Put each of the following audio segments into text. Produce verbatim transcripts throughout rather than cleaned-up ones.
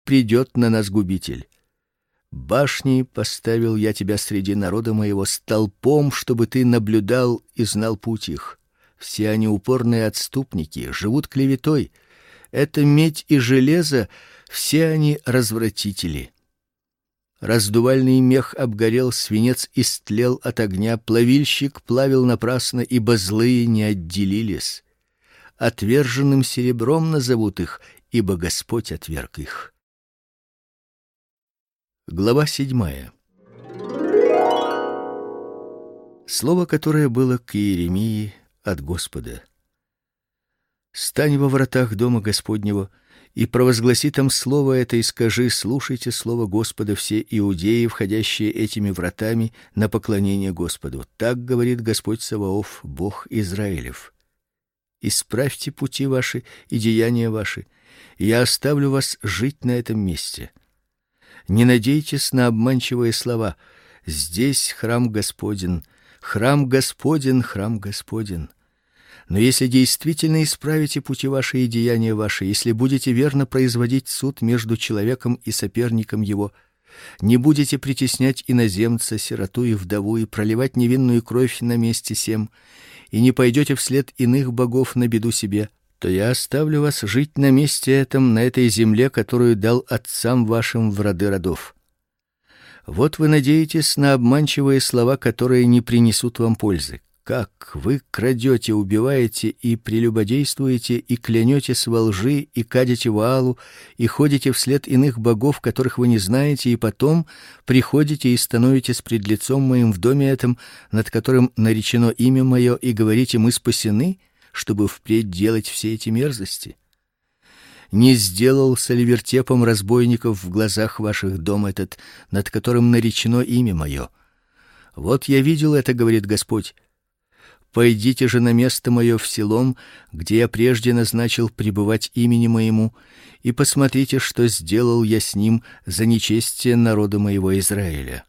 придет на нас губитель. Башней поставил я тебя среди народа моего, столпом, чтобы ты наблюдал и знал путь их. Все они упорные отступники, живут клеветой. Это медь и железо, все они развратители. Раздувальный мех обгорел, свинец истлел от огня, плавильщик плавил напрасно, ибо злые не отделились. Отверженным серебром назовут их, ибо Господь отверг их. Глава седьмая. Слово, которое было к Иеремии от Господа. Стань во вратах дома Господнего и провозгласи там слово это, и скажи: слушайте слово Господа, все иудеи, входящие этими вратами на поклонение Господу. Так говорит Господь Саваоф, Бог Израилев: исправьте пути ваши и деяния ваши, и я оставлю вас жить на этом месте. Не надейтесь на обманчивые слова: здесь храм Господень, храм Господень, храм Господень. Но если действительно исправите пути ваши и деяния ваши, если будете верно производить суд между человеком и соперником его, не будете притеснять иноземца, сироту и вдову, и проливать невинную кровь на месте сем, и не пойдете вслед иных богов на беду себе, то я оставлю вас жить на месте этом, на этой земле, которую дал отцам вашим в роды родов. Вот вы надеетесь на обманчивые слова, которые не принесут вам пользы. Как вы крадете, убиваете и прелюбодействуете, и клянетесь во лжи, и кадите Ваалу, и ходите вслед иных богов, которых вы не знаете, и потом приходите и становитесь пред лицом моим в доме этом, над которым наречено имя мое, и говорите: мы спасены, чтобы впредь делать все эти мерзости. Не сделался ли вертепом разбойников в глазах ваших дом этот, над которым наречено имя мое? Вот я видел это, говорит Господь. Пойдите же на место мое в Силом, где я прежде назначил пребывать имени моему, и посмотрите, что сделал я с ним за нечестие народа моего Израиля.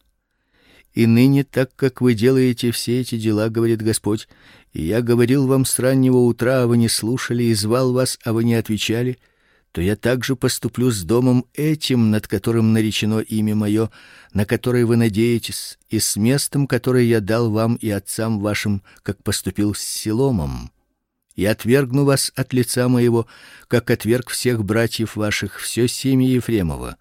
И ныне, так как вы делаете все эти дела, говорит Господь, и я говорил вам с раннего утра, а вы не слушали, и звал вас, а вы не отвечали, то я также поступлю с домом этим, над которым наречено имя мое, на который вы надеетесь, и с местом, которое я дал вам и отцам вашим, как поступил с Силомом. И отвергну вас от лица моего, как отверг всех братьев ваших, все семя Ефремово.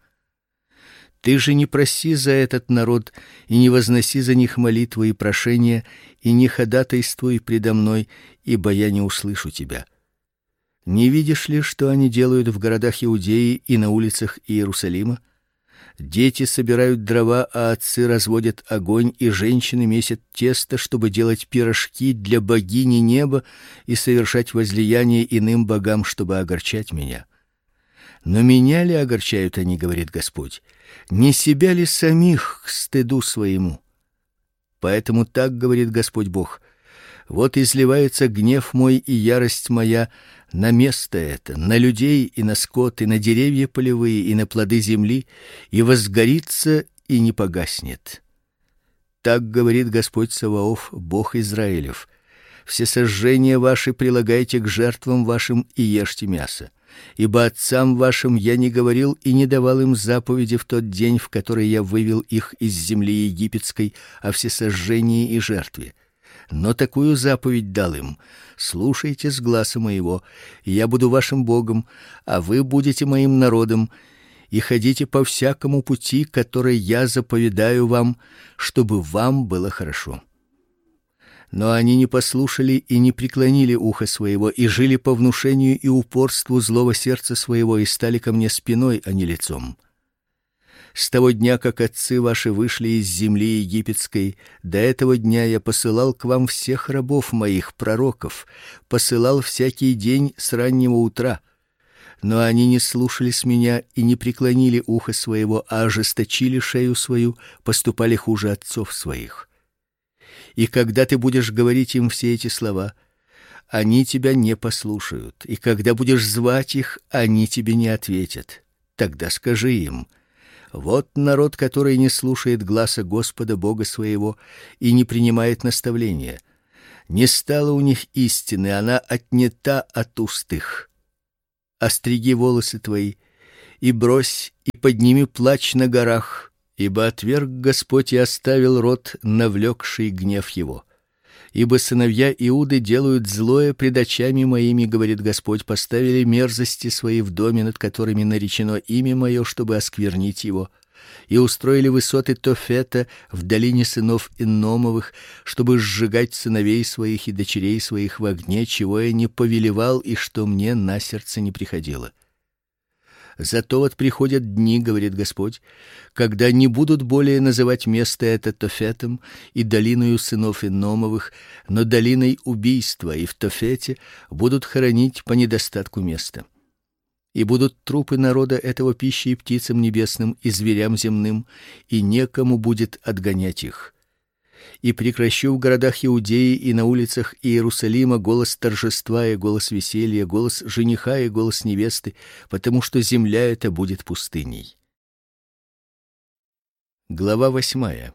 Ты же не проси за этот народ и не возноси за них молитвы и прошения, и не ходатайствуй предо мной, ибо я не услышу тебя. Не видишь ли, что они делают в городах Иудеи и на улицах Иерусалима? Дети собирают дрова, а отцы разводят огонь, и женщины месят тесто, чтобы делать пирожки для богини неба и совершать возлияние иным богам, чтобы огорчать меня. Но меня ли огорчают они, говорит Господь? Не себя ли самих к стыду своему? Поэтому так говорит Господь Бог: вот изливается гнев мой и ярость моя на место это, на людей и на скот, и на деревья полевые, и на плоды земли, и возгорится и не погаснет. Так говорит Господь Саваоф, Бог Израилев: все сожжения ваши прилагайте к жертвам вашим и ешьте мясо. Ибо отцам вашим я не говорил и не давал им заповеди в тот день, в который я вывел их из земли египетской, о всесожжении и жертве. Но такую заповедь дал им: слушайте с гласа моего, и я буду вашим Богом, а вы будете моим народом, и ходите по всякому пути, который я заповедаю вам, чтобы вам было хорошо. Но они не послушали и не преклонили ухо своего, и жили по внушению и упорству злого сердца своего, и стали ко мне спиной, а не лицом. С того дня, как отцы ваши вышли из земли египетской, до этого дня я посылал к вам всех рабов моих, пророков, посылал всякий день с раннего утра. Но они не слушались меня и не преклонили ухо своего, а ожесточили шею свою, поступали хуже отцов своих. И когда ты будешь говорить им все эти слова, они тебя не послушают, и когда будешь звать их, они тебе не ответят. Тогда скажи им: вот народ, который не слушает гласа Господа Бога своего и не принимает наставления. Не стало у них истины, она отнята от уст их. Остриги волосы твои и брось, и подними плач на горах, ибо отверг Господь и оставил род, навлекший гнев его. Ибо сыновья Иуды делают злое пред очами моими, говорит Господь, поставили мерзости свои в доме, над которыми наречено имя мое, чтобы осквернить его, и устроили высоты Тофета в долине сынов Инномовых, чтобы сжигать сыновей своих и дочерей своих в огне, чего я не повелевал и что мне на сердце не приходило. Зато вот приходят дни, говорит Господь, когда не будут более называть место это Тофетом и долиною сынов Инномовых, но долиной убийства, и в Тофете будут хоронить по недостатку места. И будут трупы народа этого пищей птицам небесным и зверям земным, и некому будет отгонять их. И прекращу в городах Иудеи и на улицах Иерусалима голос торжества и голос веселья, голос жениха и голос невесты, потому что земля эта будет пустыней. Глава восьмая.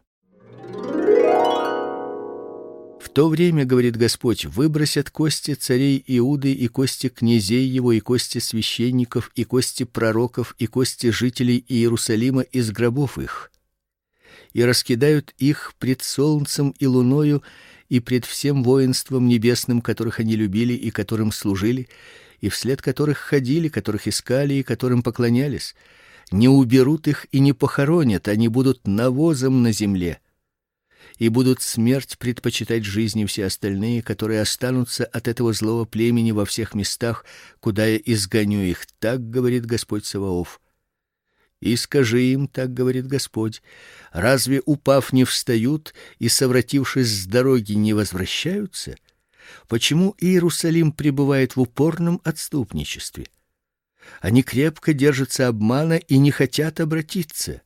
В то время, говорит Господь, выбросят кости царей Иуды и кости князей его и кости священников и кости пророков и кости жителей Иерусалима из гробов их, и раскидают их пред солнцем и луною и пред всем воинством небесным, которых они любили и которым служили, и вслед которых ходили, которых искали и которым поклонялись. Не уберут их и не похоронят, они будут навозом на земле. И будут смерть предпочитать жизни все остальные, которые останутся от этого злого племени во всех местах, куда я изгоню их, так говорит Господь Саваоф. И скажи им, так говорит Господь: разве упав не встают и совратившись с дороги не возвращаются? Почему Иерусалим пребывает в упорном отступничестве? Они крепко держатся обмана и не хотят обратиться.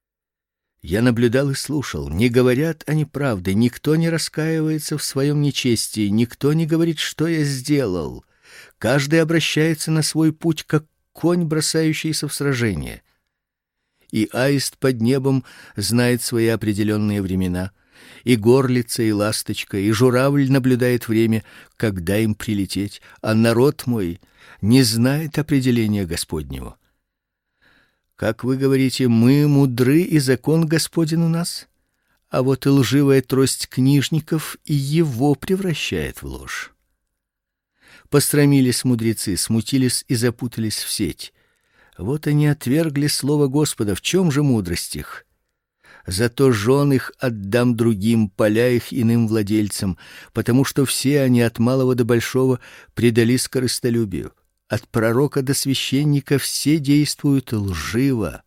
Я наблюдал и слушал, не говорят они правды, никто не раскаивается в своем нечестии, никто не говорит, что я сделал. Каждый обращается на свой путь, как конь, бросающийся в сражение. И аист под небом знает свои определенные времена, и горлица, и ласточка, и журавль наблюдает время, когда им прилететь, а народ мой не знает определения Господнего. Как вы говорите, мы мудры, и закон Господень у нас, а вот и лживая трость книжников и его превращает в ложь. Посрамились мудрецы, смутились и запутались в сеть. Вот они отвергли слово Господа. В чем же мудрость их? Зато жен их отдам другим, поля их иным владельцам, потому что все они от малого до большого предались корыстолюбию. От пророка до священника все действуют лживо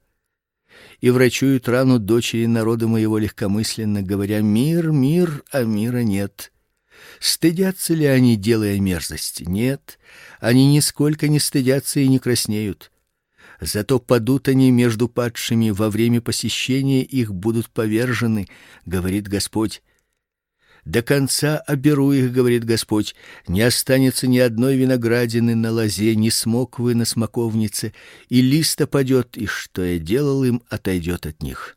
и врачуют рану дочери народа моего легкомысленно, говоря: мир, мир, а мира нет. Стыдятся ли они, делая мерзость? Нет, они нисколько не стыдятся и не краснеют. Зато падут они между падшими, во время посещения их будут повержены, говорит Господь. До конца оберу их, говорит Господь, не останется ни одной виноградины на лозе, ни смоквы на смоковнице, и лист опадет, и что я делал им, отойдет от них.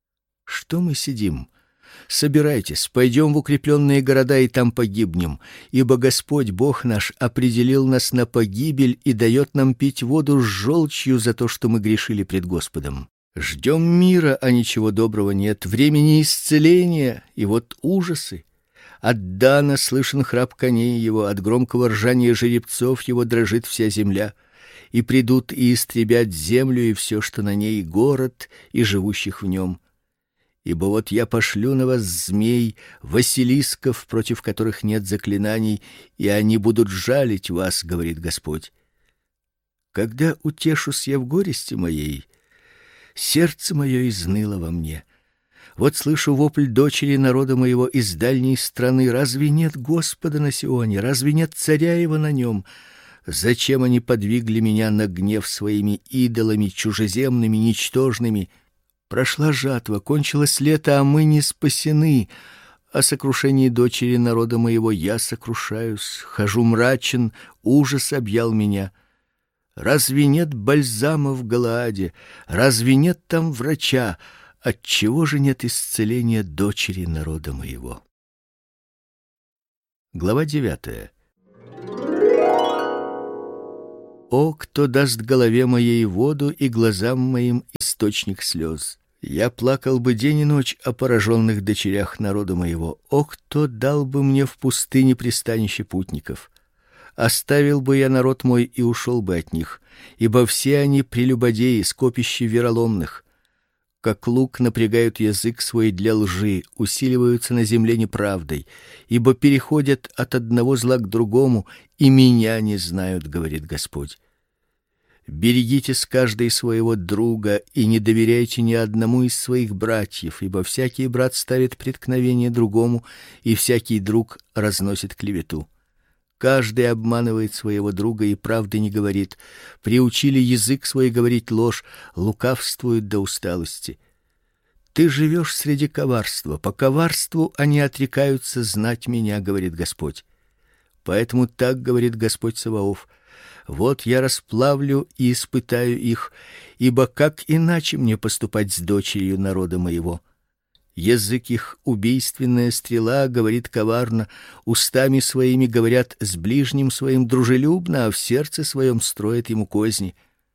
Что мы сидим? Собирайтесь, пойдем в укрепленные города и там погибнем, ибо Господь Бог наш определил нас на погибель и дает нам пить воду с желчью за то, что мы грешили пред Господом. Ждем мира, а ничего доброго нет, времени исцеления, и вот ужасы. От Дана слышен храп коней его, от громкого ржания жеребцов его дрожит вся земля. И придут и истребят землю и все, что на ней, город и живущих в нем. Ибо вот я пошлю на вас змей, василисков, против которых нет заклинаний, и они будут жалить вас, говорит Господь. Когда утешусь я в горести моей, сердце мое изныло во мне. Вот слышу вопль дочери народа моего из дальней страны: разве нет Господа на Сионе, разве нет царя его на нем? Зачем они подвигли меня на гнев своими идолами чужеземными, ничтожными? Прошла жатва, кончилось лето, а мы не спасены. О сокрушении дочери народа моего я сокрушаюсь, хожу мрачен, ужас объял меня. Разве нет бальзама в Галааде? Разве нет там врача? Отчего же нет исцеления дочери народа моего? Глава девятая. О, кто даст голове моей воду и глазам моим источник слез. Я плакал бы день и ночь о пораженных дочерях народа моего. О, кто дал бы мне в пустыне пристанище путников. Оставил бы я народ мой и ушел бы от них, ибо все они прелюбодеи, скопище вероломных. Как лук напрягают язык свой для лжи, усиливаются на земле неправдой, ибо переходят от одного зла к другому, и меня не знают, говорит Господь. Берегитесь каждый своего друга и не доверяйте ни одному из своих братьев, ибо всякий брат ставит преткновение другому, и всякий друг разносит клевету. Каждый обманывает своего друга и правды не говорит. Приучили язык свой говорить ложь, лукавствуют до усталости. Ты живешь среди коварства, по коварству они отрекаются знать меня, говорит Господь. Поэтому так говорит Господь Саваоф: вот я расплавлю и испытаю их, ибо как иначе мне поступать с дочерью народа моего? Язык их убийственная стрела, говорит коварно, устами своими говорят с ближним своим дружелюбно, а в сердце своем строят ему козни.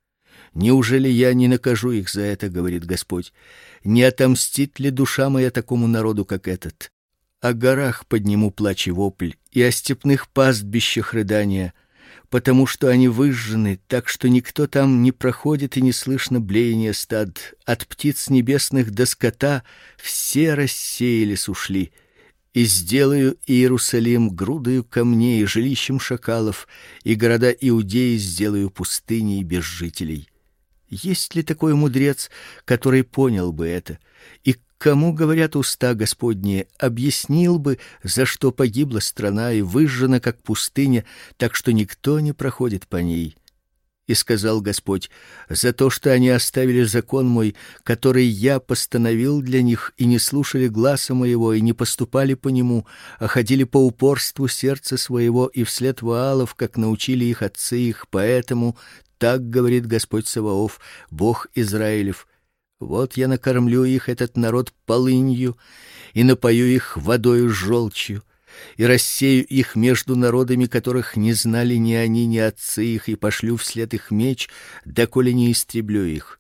Неужели я не накажу их за это, говорит Господь? Не отомстит ли душа моя такому народу, как этот? О горах подниму плач и вопль, и о степных пастбищах рыдания, потому что они выжжены, так что никто там не проходит и не слышно блеяния стад. От птиц небесных до скота все рассеялись, ушли. И сделаю Иерусалим грудою камней, жилищем шакалов, и города Иудеи сделаю пустыней без жителей. Есть ли такой мудрец, который понял бы это? И кому говорят уста Господние, объяснил бы, за что погибла страна и выжжена как пустыня, так что никто не проходит по ней. И сказал Господь: за то, что они оставили закон мой, который я постановил для них, и не слушали гласа моего, и не поступали по нему, а ходили по упорству сердца своего и вслед Ваалов, как научили их отцы их, поэтому так говорит Господь Саваоф, Бог Израилев: вот я накормлю их, этот народ, полынью, и напою их водою с желчью, и рассею их между народами, которых не знали ни они, ни отцы их, и пошлю вслед их меч, доколе не истреблю их.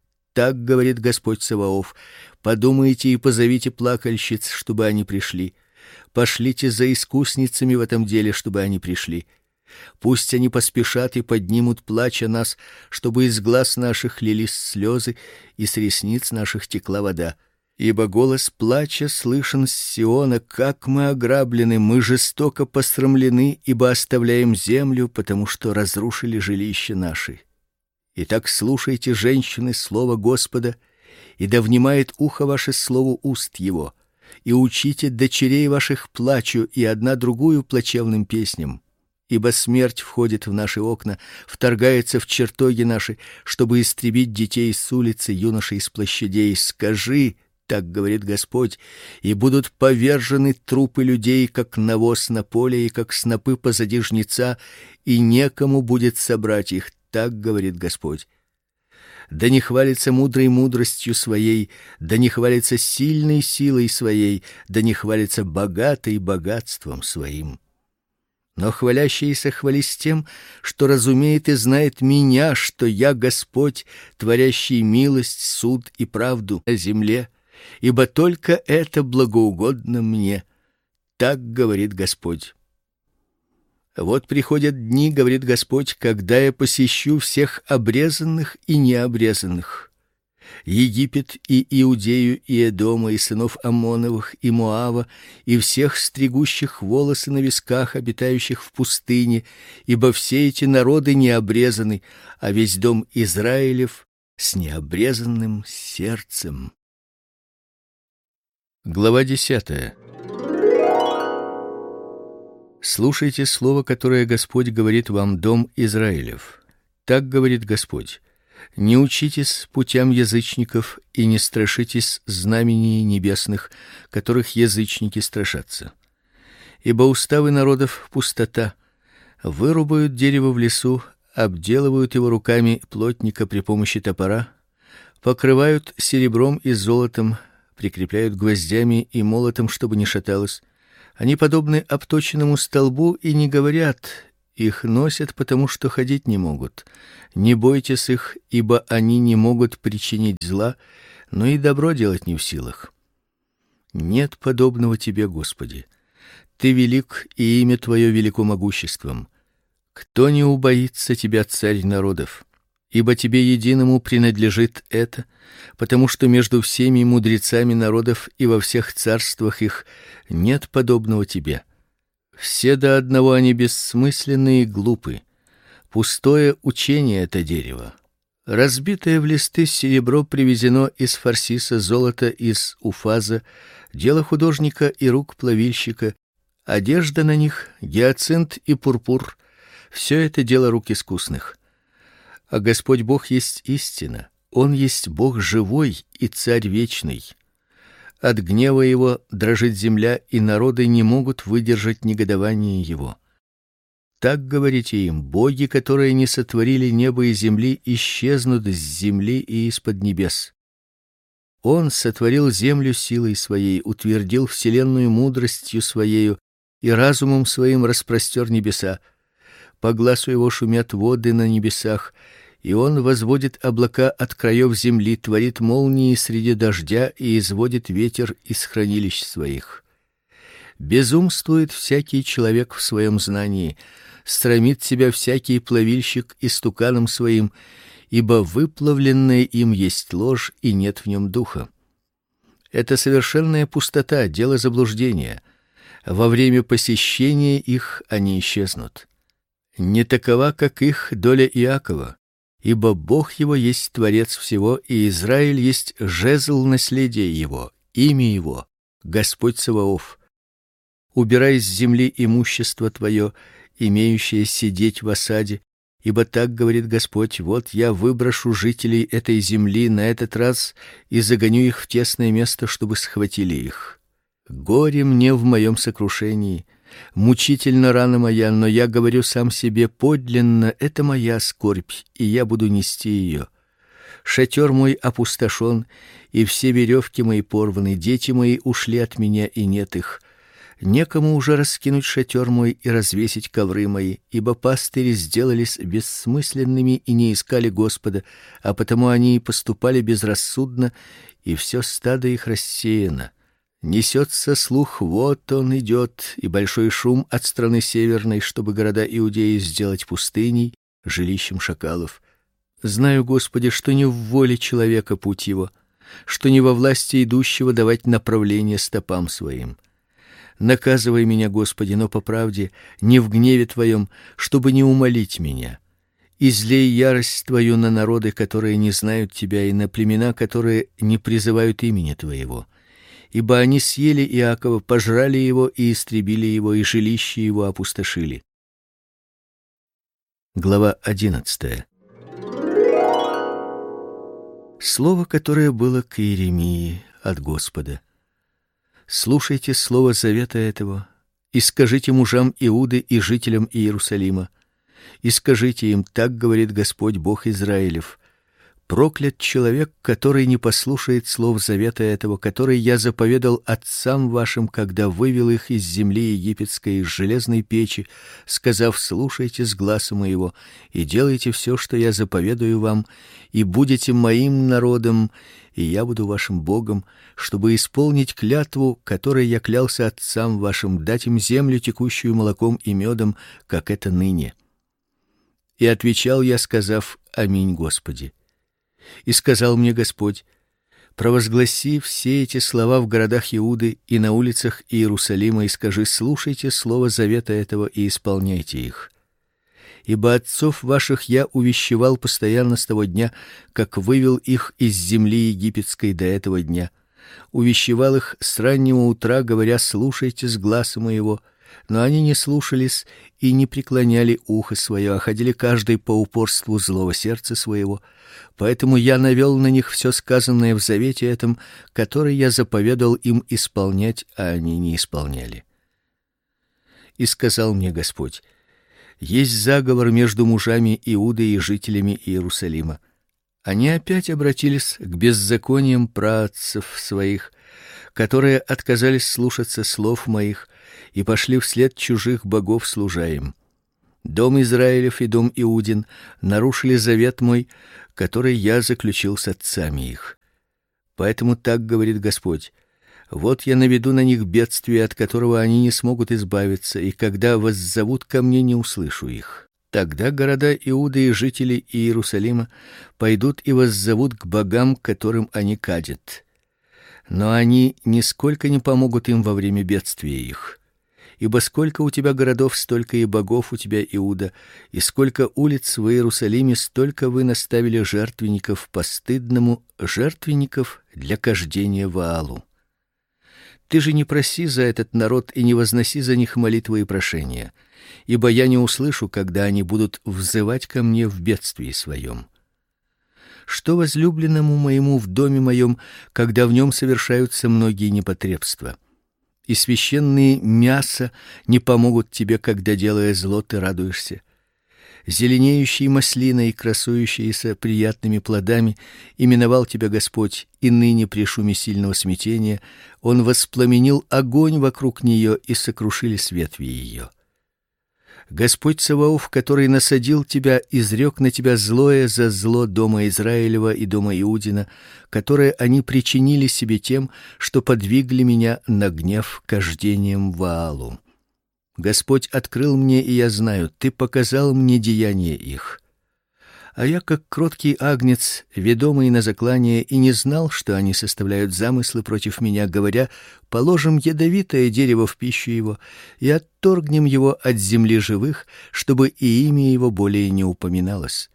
Так говорит Господь Саваоф: подумайте и позовите плакальщиц, чтобы они пришли. Пошлите за искусницами в этом деле, чтобы они пришли. Пусть они поспешат и поднимут плач о нас, чтобы из глаз наших лились слезы и с ресниц наших текла вода. Ибо голос плача слышен с Сиона: как мы ограблены, мы жестоко посрамлены, ибо оставляем землю, потому что разрушили жилища наши. Итак, слушайте, женщины, слово Господа, и да внимает ухо ваше слову уст его, и учите дочерей ваших плачу и одна другую плачевным песням. Ибо смерть входит в наши окна, вторгается в чертоги наши, чтобы истребить детей с улицы, юношей с площадей. Скажи, так говорит Господь, и будут повержены трупы людей, как навоз на поле, и как снопы позади жнеца, и некому будет собрать их, так говорит Господь. Да не хвалится мудрой мудростью своей, да не хвалится сильной силой своей, да не хвалится богатой богатством своим. Но хвалящийся хвались тем, что разумеет и знает меня, что я Господь, творящий милость, суд и правду на земле, ибо только это благоугодно мне. Так говорит Господь. Вот приходят дни, говорит Господь, когда я посещу всех обрезанных и необрезанных, Египет и Иудею и Эдома, и сынов Аммоновых и Моава, и всех стригущих волосы на висках, обитающих в пустыне, ибо все эти народы не обрезаны, а весь дом Израилев с необрезанным сердцем. Глава десятая. Слушайте слово, которое Господь говорит вам, дом Израилев. Так говорит Господь: не учитесь путям язычников и не страшитесь знамений небесных, которых язычники страшатся. Ибо уставы народов пустота, вырубают дерево в лесу, обделывают его руками плотника при помощи топора, покрывают серебром и золотом, прикрепляют гвоздями и молотом, чтобы не шаталось. Они подобны обточенному столбу и не говорят: Их носят, потому что ходить не могут. Не бойтесь их, ибо они не могут причинить зла, но и добро делать не в силах. Нет подобного тебе, Господи. Ты велик, и имя твое велико могуществом. Кто не убоится тебя, царь народов? Ибо тебе единому принадлежит это, потому что между всеми мудрецами народов и во всех царствах их нет подобного тебе. Все до одного они бессмысленны и глупы. Пустое учение это дерево. Разбитое в листы серебро привезено из Фарсиса, золото из Уфаза, дело художника и рук плавильщика, одежда на них гиацинт и пурпур. Все это дело рук искусных. А Господь Бог есть истина. Он есть Бог живой и Царь вечный. От гнева его дрожит земля, и народы не могут выдержать негодование его. Так говорите им: боги, которые не сотворили небо и земли, исчезнут с земли и из-под небес. Он сотворил землю силой своей, утвердил вселенную мудростью своею и разумом своим распростер небеса. По гласу его шумят воды на небесах, и он возводит облака от краев земли, творит молнии среди дождя и изводит ветер из хранилищ своих. Безумствует всякий человек в своем знании, срамит себя всякий плавильщик истуканом своим, ибо выплавленное им есть ложь, и нет в нем духа. Это совершенная пустота, дело заблуждения. Во время посещения их они исчезнут. Не такова, как их доля Иакова, ибо Бог его есть творец всего, и Израиль есть жезл наследия его, имя его Господь Саваоф. Убирай с земли имущество твое, имеющее сидеть в осаде, ибо так говорит Господь: вот я выброшу жителей этой земли на этот раз и загоню их в тесное место, чтобы схватили их. Горе мне в моем сокрушении, мучительно рана моя, но я говорю сам себе: подлинно это моя скорбь, и я буду нести ее. Шатер мой опустошен, и все веревки мои порваны, дети мои ушли от меня, и нет их. Некому уже раскинуть шатер мой и развесить ковры мои, ибо пастыри сделались бессмысленными и не искали Господа, а потому они и поступали безрассудно, и все стадо их рассеяно. Несется слух: вот он идет, и большой шум от страны северной, чтобы города Иудеи сделать пустыней, жилищем шакалов. Знаю, Господи, что не в воле человека путь его, что не во власти идущего давать направление стопам своим. Наказывай меня, Господи, но по правде, не в гневе твоем, чтобы не умолить меня. Излей ярость твою на народы, которые не знают тебя, и на племена, которые не призывают имени твоего. Ибо они съели Иакова, пожрали его и истребили его, и жилище его опустошили. Глава одиннадцатая. Слово, которое было к Иеремии от Господа. Слушайте слово завета этого, и скажите мужам Иуды и жителям Иерусалима, и скажите им: так говорит Господь Бог Израилев: проклят человек, который не послушает слов завета этого, который я заповедал отцам вашим, когда вывел их из земли египетской, из железной печи, сказав: слушайте с гласа моего и делайте все, что я заповедую вам, и будете моим народом, и я буду вашим Богом, чтобы исполнить клятву, которой я клялся отцам вашим, дать им землю, текущую молоком и медом, как это ныне. И отвечал я, сказав: аминь, Господи. И сказал мне Господь: провозгласи все эти слова в городах Иуды и на улицах Иерусалима, и скажи: слушайте слово завета этого и исполняйте их. Ибо отцов ваших я увещевал постоянно с того дня, как вывел их из земли египетской, до этого дня. Увещевал их с раннего утра, говоря: слушайте с гласа моего. Но они не слушались и не преклоняли ухо свое, а ходили каждый по упорству злого сердца своего. Поэтому я навел на них все сказанное в завете этом, который я заповедал им исполнять, а они не исполняли. И сказал мне Господь: есть заговор между мужами Иуды и жителями Иерусалима. Они опять обратились к беззакониям праотцев своих, которые отказались слушаться слов моих и пошли вслед чужих богов, служа им. Дом Израилев и дом Иудин нарушили завет мой, который я заключил с отцами их. Поэтому так говорит Господь: вот я наведу на них бедствие, от которого они не смогут избавиться, и когда воззовут ко мне, не услышу их. Тогда города Иуды и жители Иерусалима пойдут и воззовут к богам, которым они кадят. Но они нисколько не помогут им во время бедствия их. Ибо сколько у тебя городов, столько и богов у тебя, Иуда, и сколько улиц в Иерусалиме, столько вы наставили жертвенников постыдному, жертвенников для кождения Ваалу. Ты же не проси за этот народ и не возноси за них молитвы и прошения, ибо я не услышу, когда они будут взывать ко мне в бедствии своем. Что возлюбленному моему в доме моем, когда в нем совершаются многие непотребства? И священные мяса не помогут тебе, когда, делая зло, ты радуешься. Зеленеющей маслиной и красующейся приятными плодами именовал тебя Господь, и ныне при шуме сильного смятения он воспламенил огонь вокруг нее, и сокрушились ветви ее. Господь Саваоф, который насадил тебя, изрек на тебя злое за зло дома Израилева и дома Иудина, которое они причинили себе тем, что подвигли меня на гнев кождением Ваалу. Господь открыл мне, и я знаю, ты показал мне деяния их. А я, как кроткий агнец, ведомый на заклание, и не знал, что они составляют замыслы против меня, говоря: положим ядовитое дерево в пищу его и отторгнем его от земли живых, чтобы и имя его более не упоминалось.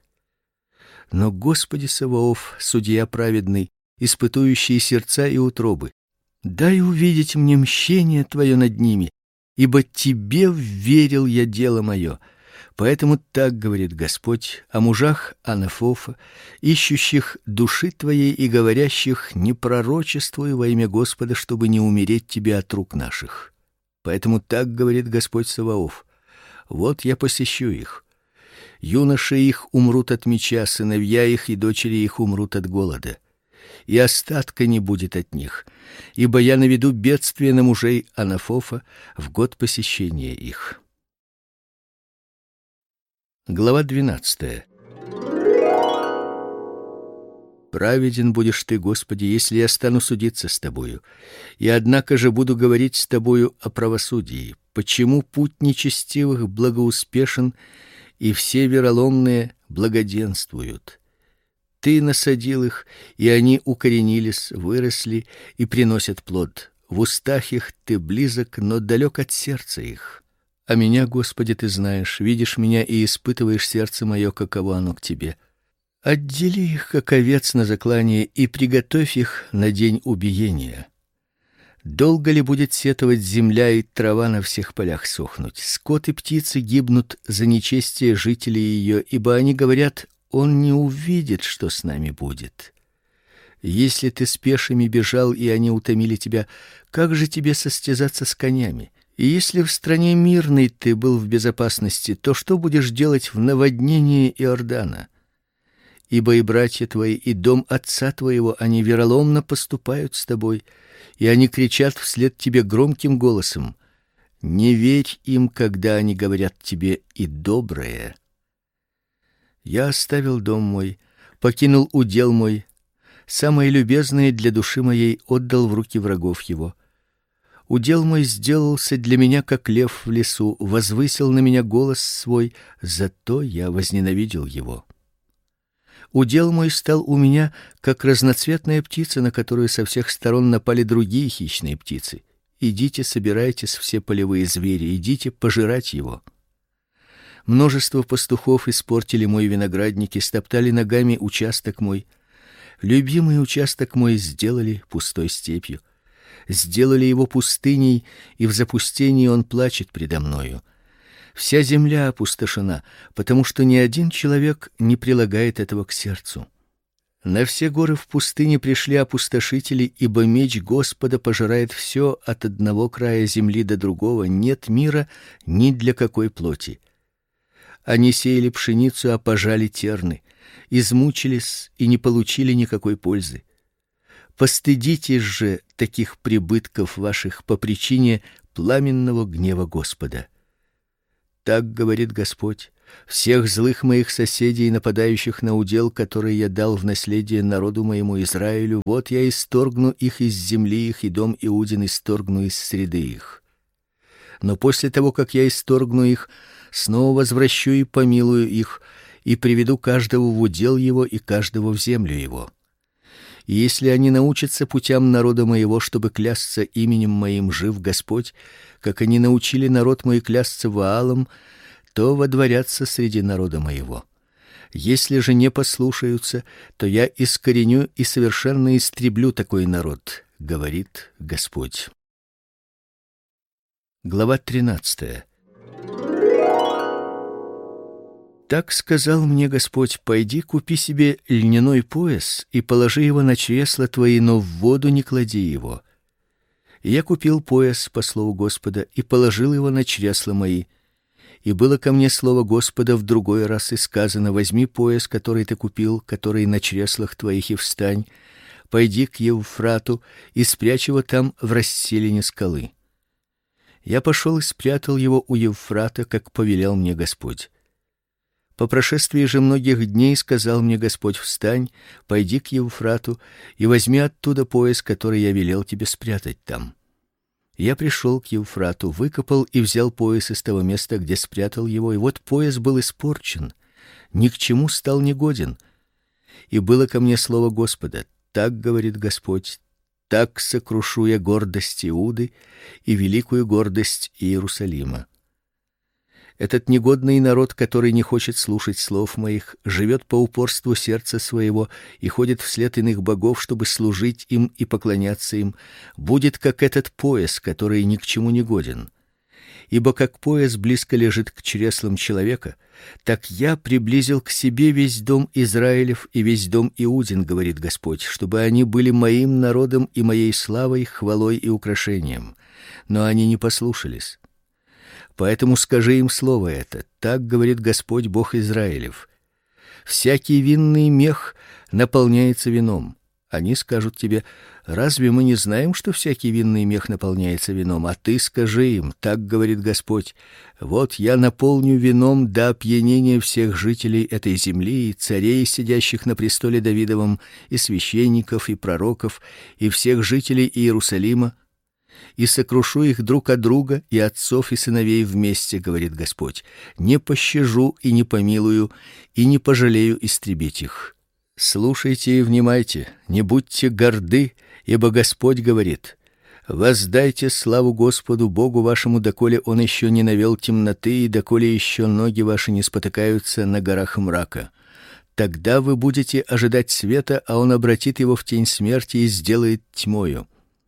Но, Господи Саваоф, судья праведный, испытующий сердца и утробы, дай увидеть мне мщение Твое над ними, ибо Тебе верил я дело мое. Поэтому так говорит Господь о мужах Анафофа, ищущих души твоей и говорящих: не пророчествуй во имя Господа, чтобы не умереть тебе от рук наших. Поэтому так говорит Господь Саваоф: вот я посещу их. Юноши их умрут от меча, сыновья их и дочери их умрут от голода. И остатка не будет от них, ибо я наведу бедствие на мужей Анафофа в год посещения их. Глава двенадцатая. Праведен будешь ты, Господи, если я стану судиться с тобою, и однако же буду говорить с тобою о правосудии. Почему путь нечестивых благоуспешен, и все вероломные благоденствуют? Ты насадил их, и они укоренились, выросли и приносят плод. В устах их ты близок, но далек от сердца их. А меня, Господи, ты знаешь, видишь меня и испытываешь сердце мое, каково оно к тебе. Отдели их, как овец на заклание, и приготовь их на день убиения. Долго ли будет сетовать земля и трава на всех полях сохнуть? Скот и птицы гибнут за нечестие жителей ее, ибо они говорят: он не увидит, что с нами будет. Если ты с пешими бежал, и они утомили тебя, как же тебе состязаться с конями? И если в стране мирной ты был в безопасности, то что будешь делать в наводнении Иордана? Ибо и братья твои, и дом отца твоего, они вероломно поступают с тобой, и они кричат вслед тебе громким голосом. Не верь им, когда они говорят тебе и доброе. Я оставил дом мой, покинул удел мой, самое любезное для души моей отдал в руки врагов его. Удел мой сделался для меня, как лев в лесу, возвысил на меня голос свой, зато я возненавидел его. Удел мой стал у меня, как разноцветная птица, на которую со всех сторон напали другие хищные птицы. Идите, собирайтесь, все полевые звери, идите пожирать его. Множество пастухов испортили мой виноградник и стоптали ногами участок мой. Любимый участок мой сделали пустой степью. Сделали его пустыней, и в запустении он плачет предо мною. Вся земля опустошена, потому что ни один человек не прилагает этого к сердцу. На все горы в пустыне пришли опустошители, ибо меч Господа пожирает все от одного края земли до другого, нет мира ни для какой плоти. Они сеяли пшеницу, а пожали терны, измучились и не получили никакой пользы. Постыдитесь же таких прибытков ваших по причине пламенного гнева Господа. Так говорит Господь: всех злых моих соседей, нападающих на удел, который я дал в наследие народу моему Израилю, вот я исторгну их из земли их, и дом Иудин исторгну из среды их. Но после того, как я исторгну их, снова возвращу и помилую их, и приведу каждого в удел его и каждого в землю его. И если они научатся путям народа моего, чтобы клясться именем моим, жив Господь, как они научили народ мой клясться Ваалом, то водворятся среди народа моего. Если же не послушаются, то я искореню и совершенно истреблю такой народ, говорит Господь. Глава тринадцатая. Так сказал мне Господь: пойди, купи себе льняной пояс и положи его на чресла твои, но в воду не клади его. И я купил пояс по слову Господа и положил его на чресла мои. И было ко мне слово Господа в другой раз, и сказано: возьми пояс, который ты купил, который на чреслах твоих, и встань, пойди к Евфрату и спрячь его там в расселине скалы. Я пошел и спрятал его у Евфрата, как повелел мне Господь. По прошествии же многих дней сказал мне Господь: встань, пойди к Евфрату и возьми оттуда пояс, который я велел тебе спрятать там. Я пришел к Евфрату, выкопал и взял пояс из того места, где спрятал его, и вот пояс был испорчен, ни к чему стал негоден. И было ко мне слово Господа: так говорит Господь: так сокрушу я гордость Иуды и великую гордость Иерусалима. Этот негодный народ, который не хочет слушать слов моих, живет по упорству сердца своего и ходит вслед иных богов, чтобы служить им и поклоняться им, будет как этот пояс, который ни к чему не годен. Ибо как пояс близко лежит к чреслам человека, так я приблизил к себе весь дом Израилев и весь дом Иудин, говорит Господь, чтобы они были моим народом и моей славой, хвалой и украшением. Но они не послушались. Поэтому скажи им слово это: так говорит Господь, Бог Израилев: всякий винный мех наполняется вином. Они скажут тебе: разве мы не знаем, что всякий винный мех наполняется вином? А ты скажи им: так говорит Господь: вот я наполню вином до опьянения всех жителей этой земли, и царей, сидящих на престоле Давидовом, и священников, и пророков, и всех жителей Иерусалима, и сокрушу их друг от друга, и отцов и сыновей вместе, говорит Господь. Не пощажу и не помилую, и не пожалею истребить их. Слушайте и внимайте, не будьте горды, ибо Господь говорит: воздайте славу Господу Богу вашему, доколе Он еще не навел темноты, и доколе еще ноги ваши не спотыкаются на горах мрака. Тогда вы будете ожидать света, а Он обратит его в тень смерти и сделает тьмою.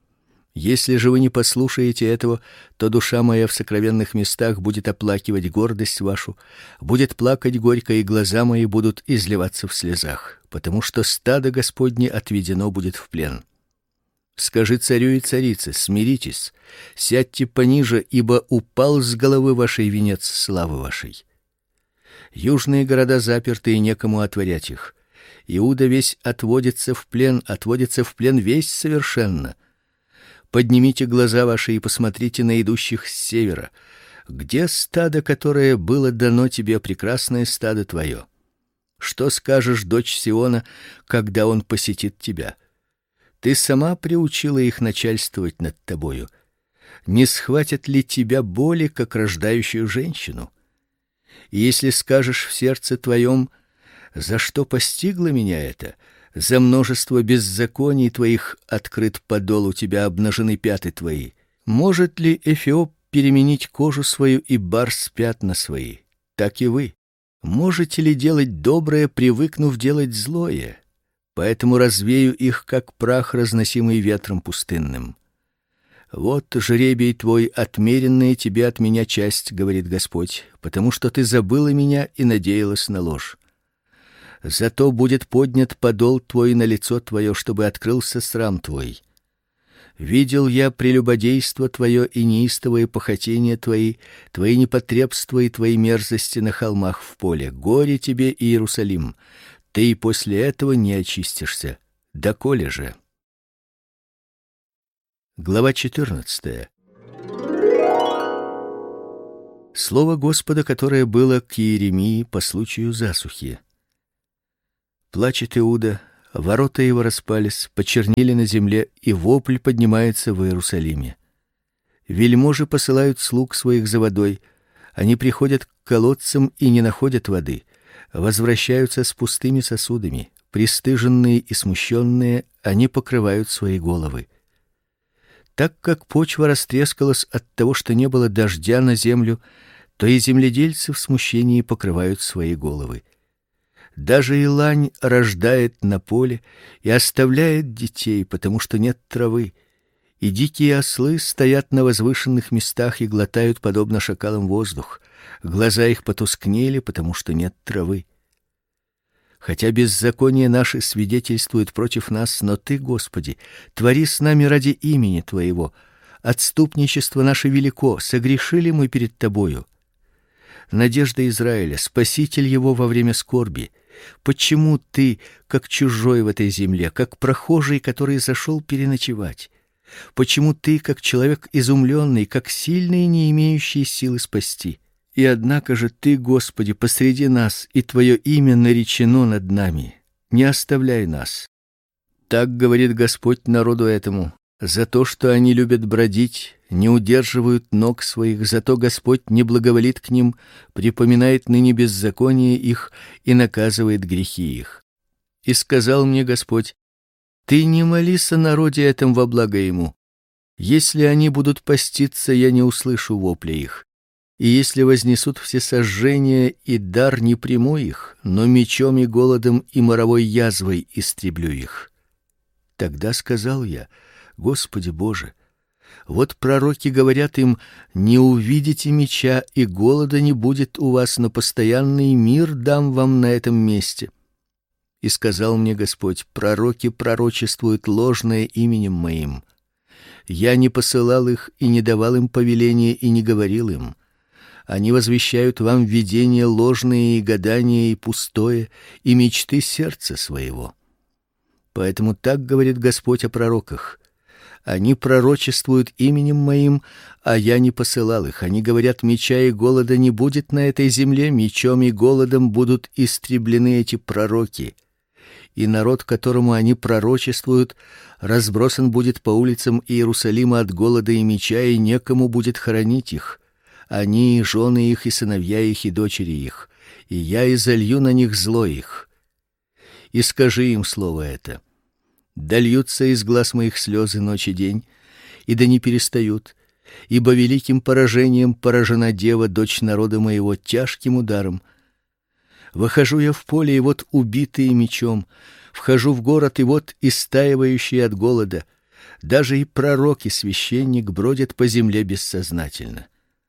Если же вы не послушаете этого, то душа моя в сокровенных местах будет оплакивать гордость вашу, будет плакать горько, и глаза мои будут изливаться в слезах, потому что стадо Господне отведено будет в плен. Скажи царю и царице: смиритесь, сядьте пониже, ибо упал с головы вашей венец славы вашей. Южные города заперты, и некому отворять их. Иуда весь отводится в плен, отводится в плен весь совершенно. Поднимите глаза ваши и посмотрите на идущих с севера. Где стадо, которое было дано тебе, прекрасное стадо твое? Что скажешь, дочь Сиона, когда он посетит тебя? Ты сама приучила их начальствовать над тобою. Не схватят ли тебя боли, как рождающую женщину? И если скажешь в сердце твоем: за что постигло меня это? За множество беззаконий твоих открыт подол у тебя, обнажены пяты твои. Может ли эфиоп переменить кожу свою и барс пятна свои? Так и вы. Можете ли делать доброе, привыкнув делать злое? Поэтому развею их, как прах, разносимый ветром пустынным. Вот жребий твой, отмеренная тебе от меня часть, говорит Господь, потому что ты забыла меня и надеялась на ложь. Зато будет поднят подол твой на лицо твое, чтобы открылся срам твой. Видел я прелюбодейство твое и неистовые похотения твои, твои непотребства и твои мерзости на холмах в поле. Горе тебе, Иерусалим! Ты и после этого не очистишься. Доколе же? Глава четырнадцатая. Слово Господа, которое было к Иеремии по случаю засухи. Плачет Иуда, ворота его распались, почернели на земле, и вопль поднимается в Иерусалиме. Вельможи посылают слуг своих за водой, они приходят к колодцам и не находят воды, возвращаются с пустыми сосудами, пристыженные и смущенные, они покрывают свои головы. Так как почва растрескалась от того, что не было дождя на землю, то и земледельцы в смущении покрывают свои головы. Даже и лань рождает на поле и оставляет детей, потому что нет травы, и дикие ослы стоят на возвышенных местах и глотают подобно шакалам воздух. Глаза их потускнели, потому что нет травы. Хотя беззаконие наше свидетельствует против нас, но ты, Господи, твори с нами ради имени твоего. Отступничество наше велико, согрешили мы перед тобою. Надежда Израиля, спаситель его во время скорби. Почему ты, как чужой в этой земле, как прохожий, который зашел переночевать? Почему ты, как человек изумленный, как сильный, не имеющий силы спасти? И однако же ты, Господи, посреди нас, и твое имя наречено над нами. Не оставляй нас. Так говорит Господь народу этому: за то, что они любят бродить, не удерживают ног своих, зато Господь не благоволит к ним, припоминает ныне беззаконие их и наказывает грехи их. И сказал мне Господь: ты не молись о народе этом во благо ему. Если они будут поститься, я не услышу вопля их. И если вознесут все сожжения, и дар не приму их, но мечом и голодом и моровой язвой истреблю их. Тогда сказал я: Господи Боже, вот пророки говорят им: не увидите меча, и голода не будет у вас, но постоянный мир дам вам на этом месте. И сказал мне Господь: пророки пророчествуют ложное именем моим. Я не посылал их и не давал им повеления и не говорил им. Они возвещают вам видения ложные и гадания и пустое, и мечты сердца своего. Поэтому так говорит Господь о пророках: они пророчествуют именем моим, а я не посылал их. Они говорят: меча и голода не будет на этой земле, мечом и голодом будут истреблены эти пророки. И народ, которому они пророчествуют, разбросан будет по улицам Иерусалима от голода и меча, и некому будет хоронить их. Они, жены их, и сыновья их, и дочери их, и я изолью на них зло их. И скажи им слово это: да льются из глаз моих слезы ночь и день, и да не перестают, ибо великим поражением поражена дева, дочь народа моего, тяжким ударом. Выхожу я в поле, и вот убитые мечом, вхожу в город, и вот истаивающие от голода. Даже и пророк и священник бродят по земле бессознательно.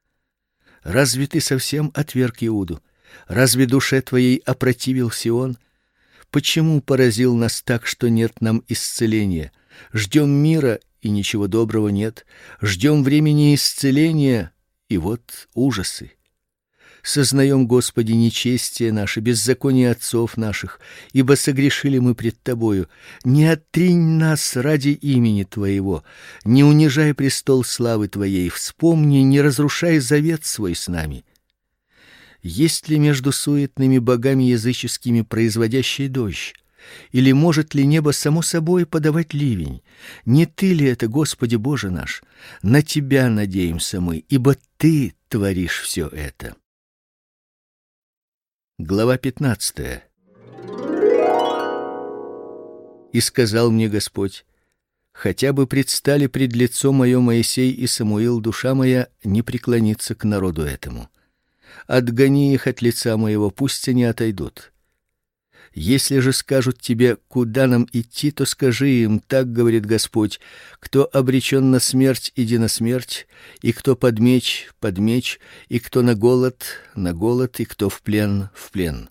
Разве ты совсем отверг Иуду? Разве душе твоей опротивил Сион? Почему поразил нас так, что нет нам исцеления? Ждем мира, и ничего доброго нет. Ждем времени исцеления, и вот ужасы. Сознаем, Господи, нечестие наше, беззаконие отцов наших, ибо согрешили мы пред Тобою. Не отринь нас ради имени Твоего, не унижай престол славы Твоей, вспомни, не разрушай завет свой с нами. Есть ли между суетными богами языческими производящий дождь? Или может ли небо само собой подавать ливень? Не Ты ли это, Господи Боже наш? На Тебя надеемся мы, ибо Ты творишь все это. Глава пятнадцатая. И сказал мне Господь: хотя бы предстали пред лицо мое Моисей и Самуил, душа моя не преклонится к народу этому. Отгони их от лица моего, пусть они отойдут. Если же скажут тебе: куда нам идти, то скажи им: так говорит Господь: кто обречен на смерть, иди на смерть, и кто под меч, под меч, и кто на голод, на голод, и кто в плен, в плен.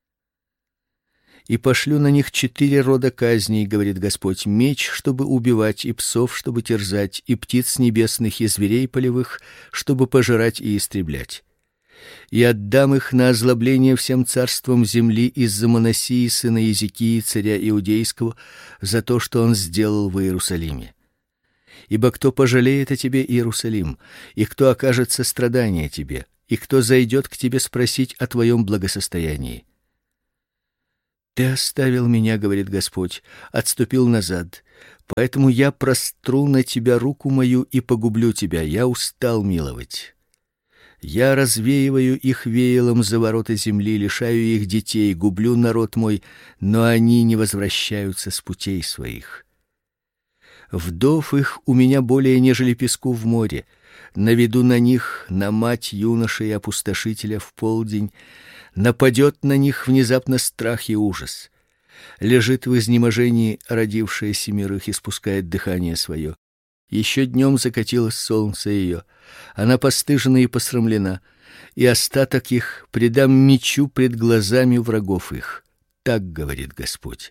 И пошлю на них четыре рода казней, говорит Господь: меч, чтобы убивать, и псов, чтобы терзать, и птиц небесных, и зверей полевых, чтобы пожирать и истреблять. И отдам их на озлобление всем царствам земли из-за Манасии, сына Езекии, царя иудейского, за то, что он сделал в Иерусалиме. Ибо кто пожалеет о тебе, Иерусалим, и кто окажет сострадание тебе, и кто зайдет к тебе спросить о твоем благосостоянии? Ты оставил меня, говорит Господь, отступил назад. Поэтому я простру на тебя руку мою и погублю тебя. Я устал миловать. Я развеиваю их веялом за ворота земли, лишаю их детей, гублю народ мой, но они не возвращаются с путей своих. Вдов их у меня более, нежели песку в море. Наведу на них, на мать юноши и опустошителя в полдень, нападет на них внезапно страх и ужас. Лежит в изнеможении родившая семерых, испускает дыхание свое. Еще днем закатилось солнце ее, она постыжена и посрамлена, и остаток их предам мечу пред глазами врагов их. Так говорит Господь.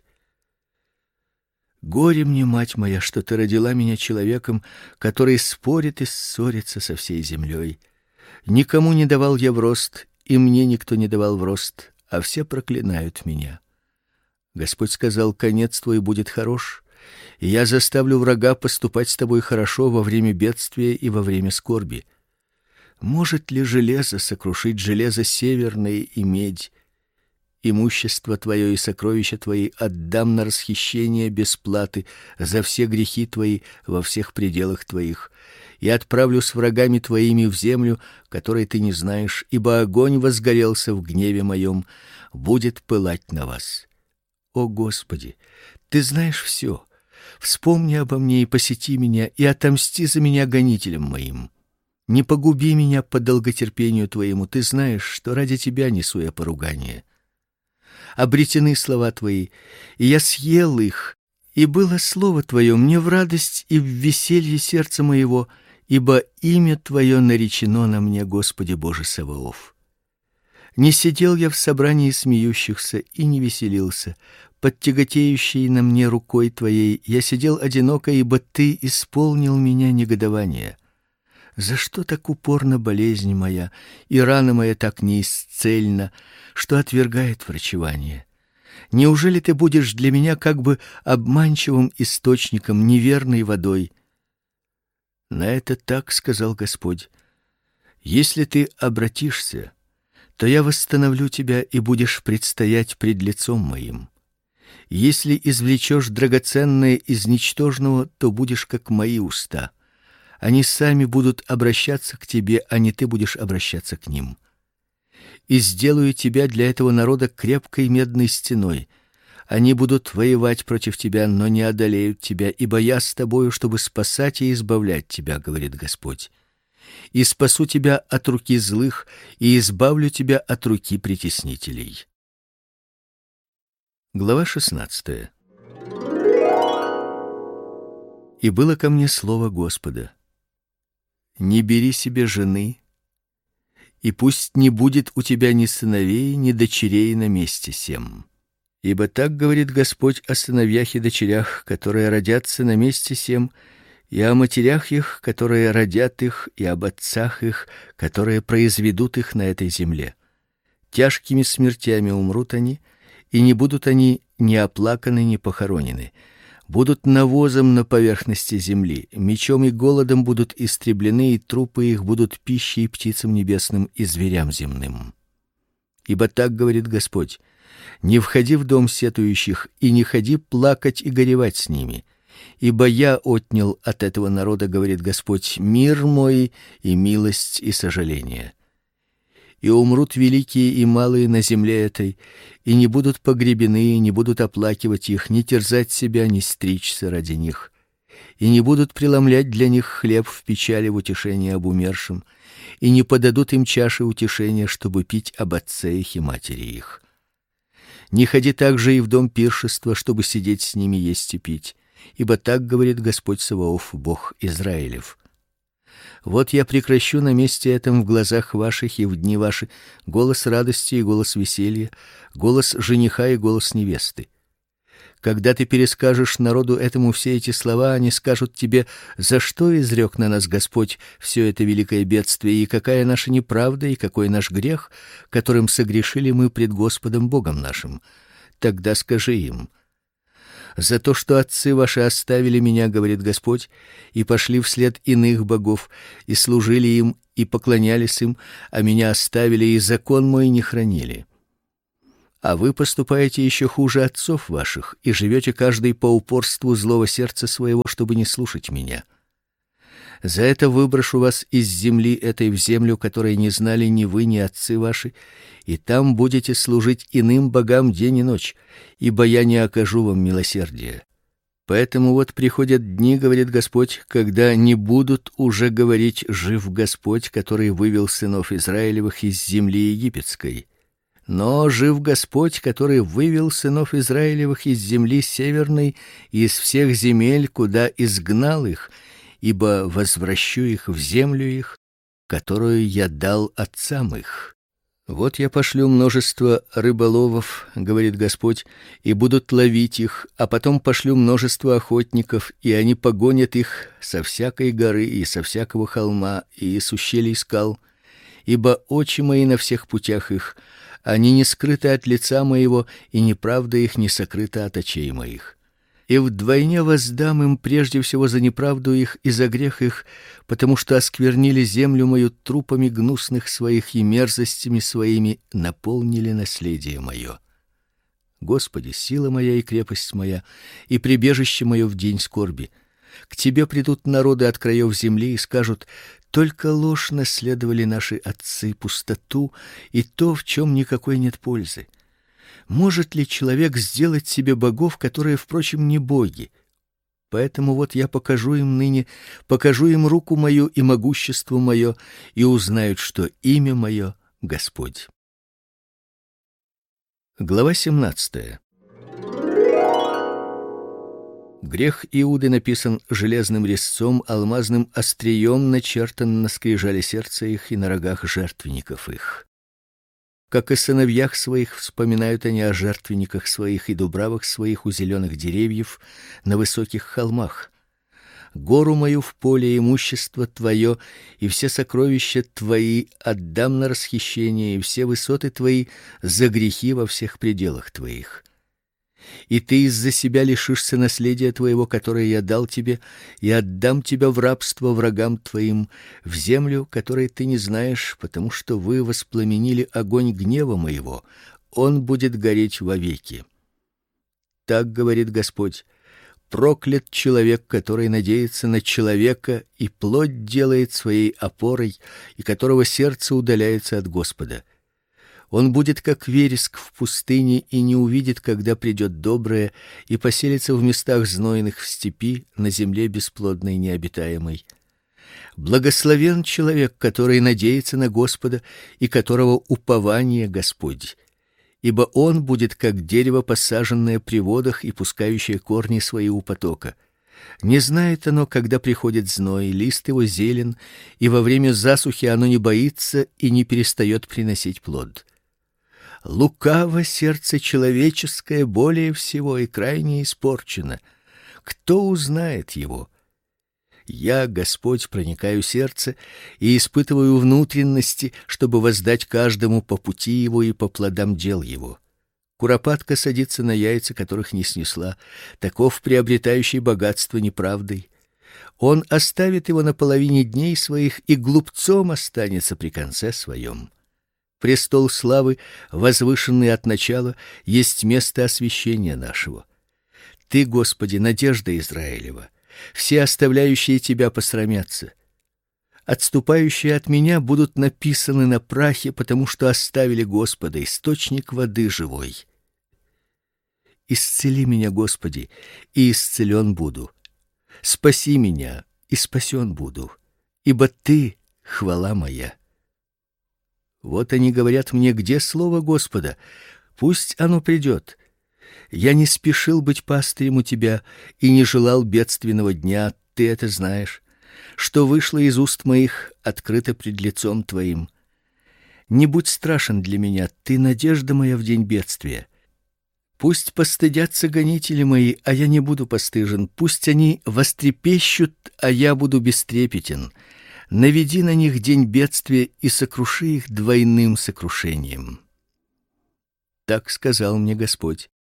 Горе мне, мать моя, что ты родила меня человеком, который спорит и ссорится со всей землей. Никому не давал я в рост, и мне никто не давал в рост, а все проклинают меня. Господь сказал: конец твой будет хорош, и я заставлю врага поступать с тобой хорошо во время бедствия и во время скорби. Может ли железо сокрушить железо северное и медь? Имущество твое и сокровища твои отдам на расхищение без платы за все грехи твои во всех пределах твоих, и отправлю с врагами твоими в землю, которой ты не знаешь, ибо огонь возгорелся в гневе моем, будет пылать на вас. О Господи, ты знаешь все. Вспомни обо мне и посети меня, и отомсти за меня гонителям моим. Не погуби меня по долготерпению твоему, ты знаешь, что ради тебя несу я поругание. Обретены слова твои, и я съел их, и было слово твое мне в радость и в веселье сердца моего, ибо имя твое наречено на мне, Господи Боже Саваоф. Не сидел я в собрании смеющихся и не веселился, под тяготеющей на мне рукой твоей я сидел одиноко, ибо ты исполнил меня негодования. За что так упорна болезнь моя, и рана моя так неисцельна, что отвергает врачевание? Неужели ты будешь для меня как бы обманчивым источником, неверной водой? На это так сказал Господь: если ты обратишься, то я восстановлю тебя и будешь предстоять пред лицом моим. Если извлечешь драгоценное из ничтожного, то будешь как мои уста. Они сами будут обращаться к тебе, а не ты будешь обращаться к ним. И сделаю тебя для этого народа крепкой медной стеной. Они будут воевать против тебя, но не одолеют тебя, ибо я с тобою, чтобы спасать и избавлять тебя, говорит Господь. И спасу тебя от руки злых, и избавлю тебя от руки притеснителей. Глава шестнадцатая. И было ко мне слово Господа: не бери себе жены, и пусть не будет у тебя ни сыновей, ни дочерей на месте сем. Ибо так говорит Господь о сыновьях и дочерях, которые родятся на месте сем, и о матерях их, которые родят их, и об отцах их, которые произведут их на этой земле. Тяжкими смертями умрут они, и не будут они ни оплаканы, ни похоронены. Будут навозом на поверхности земли, мечом и голодом будут истреблены, и трупы их будут пищей птицам небесным и зверям земным. Ибо так говорит Господь: не входи в дом сетующих, и не ходи плакать и горевать с ними. Ибо я отнял от этого народа, говорит Господь, мир мой и милость и сожаление. И умрут великие и малые на земле этой, и не будут погребены, не будут оплакивать их, не терзать себя, не стричься ради них, и не будут преломлять для них хлеб в печали в утешение об умершем, и не подадут им чаши утешения, чтобы пить об отце их и матери их. Не ходи также и в дом пиршества, чтобы сидеть с ними, есть и пить, ибо так говорит Господь Саваоф, Бог Израилев. Вот я прекращу на месте этом в глазах ваших и в дни ваши голос радости и голос веселья, голос жениха и голос невесты. Когда ты перескажешь народу этому все эти слова, они скажут тебе: за что изрек на нас Господь все это великое бедствие, и какая наша неправда, и какой наш грех, которым согрешили мы пред Господом Богом нашим. Тогда скажи им: за то, что отцы ваши оставили меня, говорит Господь, и пошли вслед иных богов, и служили им, и поклонялись им, а меня оставили и закон мой не хранили. А вы поступаете еще хуже отцов ваших и живете каждый по упорству злого сердца своего, чтобы не слушать меня. За это выброшу вас из земли этой в землю, которой не знали ни вы, ни отцы ваши, и там будете служить иным богам день и ночь, ибо я не окажу вам милосердия. Поэтому вот приходят дни, говорит Господь, когда не будут уже говорить: жив Господь, который вывел сынов Израилевых из земли египетской. Но жив Господь, который вывел сынов Израилевых из земли северной, из всех земель, куда изгнал их, ибо возвращу их в землю их, которую я дал отцам их. Вот я пошлю множество рыболовов, говорит Господь, и будут ловить их, а потом пошлю множество охотников, и они погонят их со всякой горы и со всякого холма и с ущелий скал, ибо очи мои на всех путях их, они не скрыты от лица моего, и неправда их не сокрыта от очей моих. И вдвойне воздам им прежде всего за неправду их и за грех их, потому что осквернили землю мою трупами гнусных своих и мерзостями своими наполнили наследие мое. Господи, сила моя и крепость моя, и прибежище мое в день скорби. К тебе придут народы от краев земли и скажут: только ложь наследовали наши отцы, пустоту и то, в чем никакой нет пользы. Может ли человек сделать себе богов, которые, впрочем, не боги? Поэтому вот я покажу им ныне, покажу им руку мою и могущество мое, и узнают, что имя мое Господь. Глава семнадцатая. Грех Иуды написан железным резцом, алмазным острием начертан на скрижали сердца их и на рогах жертвенников их. Как о сыновьях своих вспоминают они о жертвенниках своих и дубравах своих у зеленых деревьев на высоких холмах. Гору мою в поле, имущество твое и все сокровища твои отдам на расхищение, и все высоты твои за грехи во всех пределах твоих. И ты из-за себя лишишься наследия твоего, которое я дал тебе, и отдам тебя в рабство врагам твоим, в землю, которой ты не знаешь, потому что вы воспламенили огонь гнева моего, он будет гореть вовеки. Так говорит Господь: проклят человек, который надеется на человека и плоть делает своей опорой, и которого сердце удаляется от Господа. Он будет как вереск в пустыне и не увидит, когда придет доброе, и поселится в местах знойных в степи, на земле бесплодной необитаемой. Благословен человек, который надеется на Господа и которого упование Господь, ибо он будет как дерево, посаженное при водах и пускающее корни свои у потока. Не знает оно, когда приходит зной, лист его зелен, и во время засухи оно не боится и не перестает приносить плод. Лукаво сердце человеческое более всего и крайне испорчено. Кто узнает его? Я, Господь, проникаю в сердце и испытываю внутренности, чтобы воздать каждому по пути его и по плодам дел его. Куропатка садится на яйца, которых не снесла, таков приобретающий богатство неправдой. Он оставит его на половине дней своих и глупцом останется при конце своем. Престол славы, возвышенный от начала, есть место освящения нашего. Ты, Господи, надежда Израилева. Все оставляющие тебя посрамятся. Отступающие от меня будут написаны на прахе, потому что оставили Господа, источник воды живой. Исцели меня, Господи, и исцелен буду. Спаси меня, и спасен буду, ибо Ты — хвала моя. Вот они говорят мне: где слово Господа? Пусть оно придет. Я не спешил быть пастырем у тебя и не желал бедственного дня, ты это знаешь. Что вышло из уст моих, открыто пред лицом твоим. Не будь страшен для меня, ты надежда моя в день бедствия. Пусть постыдятся гонители мои, а я не буду постыжен. Пусть они вострепещут, а я буду бестрепетен. Наведи на них день бедствия и сокруши их двойным сокрушением. Так сказал мне Господь.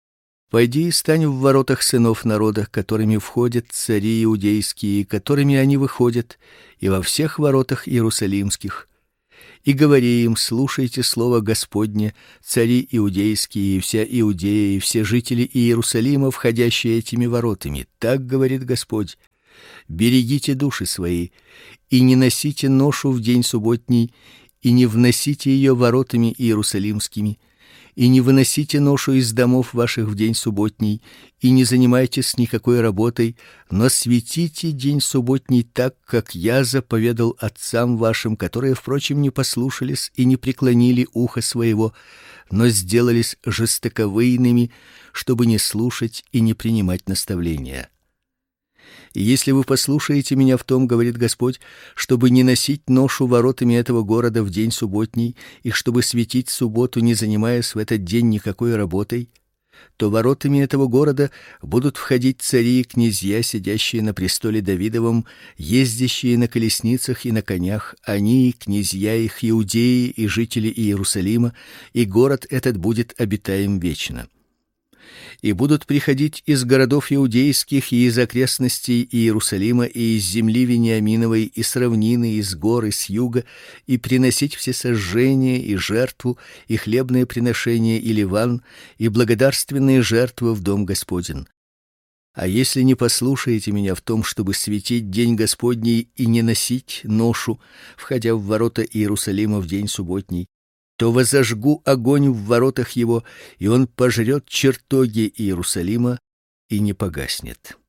Пойди и стань в воротах сынов народа, которыми входят цари иудейские, которыми они выходят, и во всех воротах иерусалимских. И говори им: слушайте слово Господне, цари иудейские, и вся Иудея, и все жители Иерусалима, входящие этими воротами. Так говорит Господь: берегите души свои, и не носите ношу в день субботний, и не вносите ее воротами иерусалимскими, и не выносите ношу из домов ваших в день субботний, и не занимайтесь никакой работой, но светите день субботний так, как я заповедал отцам вашим, которые, впрочем, не послушались и не преклонили ухо своего, но сделались жестоковыйными, чтобы не слушать и не принимать наставления. И если вы послушаете меня в том, говорит Господь, чтобы не носить ношу воротами этого города в день субботний, и чтобы светить субботу, не занимаясь в этот день никакой работой, то воротами этого города будут входить цари и князья, сидящие на престоле Давидовом, ездящие на колесницах и на конях, они, князья их, иудеи и жители Иерусалима, и город этот будет обитаем вечно. И будут приходить из городов иудейских и из окрестностей Иерусалима и из земли Вениаминовой и с равнины, и с гор, и с юга, и приносить всесожжение и жертву, и хлебное приношение и ливан, и благодарственные жертвы в дом Господень. А если не послушаете меня в том, чтобы светить день Господний и не носить ношу, входя в ворота Иерусалима в день субботний, то возожгу огонь в воротах его, и он пожрет чертоги Иерусалима и не погаснет.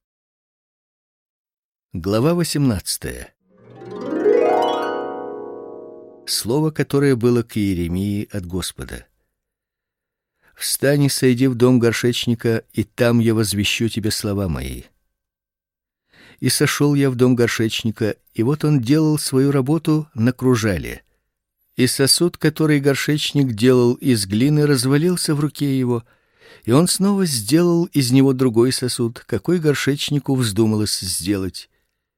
Глава восемнадцатая. Слово, которое было к Иеремии от Господа. Встань и сойди в дом горшечника, и там я возвещу тебе слова мои. И сошел я в дом горшечника, и вот он делал свою работу на кружале. И сосуд, который горшечник делал из глины, развалился в руке его, и он снова сделал из него другой сосуд, какой горшечнику вздумалось сделать.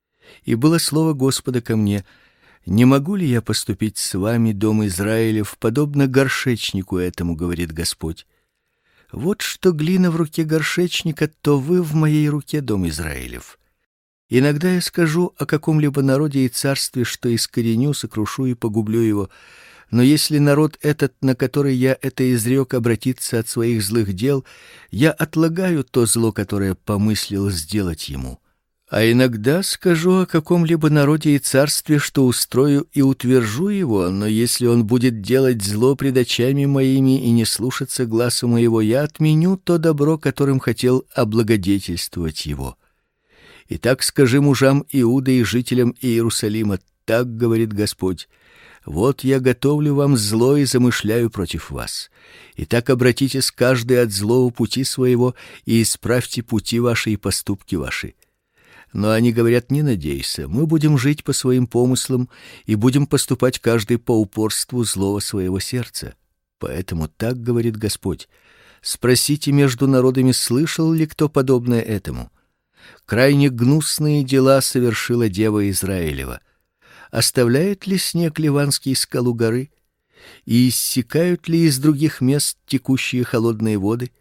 И было слово Господа ко мне: не могу ли я поступить с вами, дом Израилев, подобно горшечнику этому, говорит Господь. Вот что глина в руке горшечника, то вы в моей руке, дом Израилев. Иногда я скажу о каком-либо народе и царстве, что искореню, сокрушу и погублю его. Но если народ этот, на который я это изрек, обратится от своих злых дел, я отлагаю то зло, которое помыслил сделать ему. А иногда скажу о каком-либо народе и царстве, что устрою и утвержу его, но если он будет делать зло пред очами моими и не слушаться гласу моего, я отменю то добро, которым хотел облагодетельствовать его. Итак, скажи мужам Иуды и жителям Иерусалима: так говорит Господь: вот я готовлю вам зло и замышляю против вас. Итак, обратитесь каждый от злого пути своего и исправьте пути ваши и поступки ваши. Но они говорят: не надейся, мы будем жить по своим помыслам и будем поступать каждый по упорству злого своего сердца. Поэтому так говорит Господь: спросите между народами, слышал ли кто подобное этому? Крайне гнусные дела совершила дева Израилева. Оставляет ли снег ливанский скалу горы? И иссякают ли из других мест текущие холодные воды?